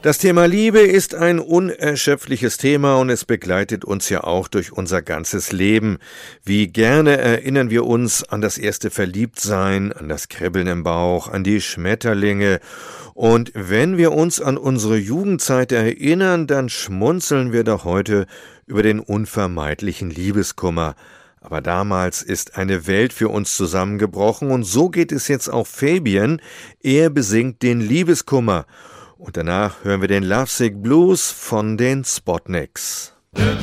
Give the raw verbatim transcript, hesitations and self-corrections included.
Das Thema Liebe ist ein unerschöpfliches Thema und es begleitet uns ja auch durch unser ganzes Leben. Wie gerne erinnern wir uns an das erste Verliebtsein, an das Kribbeln im Bauch, an die Schmetterlinge. Und wenn wir uns an unsere Jugendzeit erinnern, dann schmunzeln wir doch heute über den unvermeidlichen Liebeskummer. Aber damals ist eine Welt für uns zusammengebrochen und so geht es jetzt auch Fabian. Er besingt den Liebeskummer. Und danach hören wir den Lovesick Blues von den Spotniks. Der